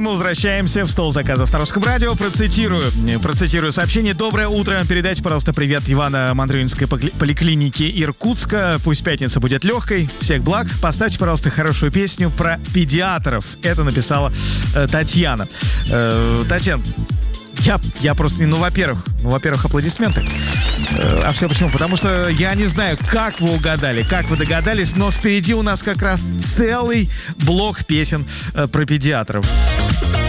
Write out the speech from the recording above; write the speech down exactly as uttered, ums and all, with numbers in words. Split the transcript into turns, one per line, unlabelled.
мы возвращаемся в стол заказов на Русском радио. Процитирую, процитирую сообщение. Доброе утро. Передайте, пожалуйста, привет Ивано-Мандрюинской поликлинике Иркутска. Пусть пятница будет легкой. Всех благ. Поставьте, пожалуйста, хорошую песню про педиатров. Это написала э, Татьяна. Э, Татьяна, я, я просто не... Ну, во-первых, ну, во-первых, аплодисменты. Э, а все почему? Потому что я не знаю, как вы угадали, как вы догадались, но впереди у нас как раз целый блок песен э, про педиатров.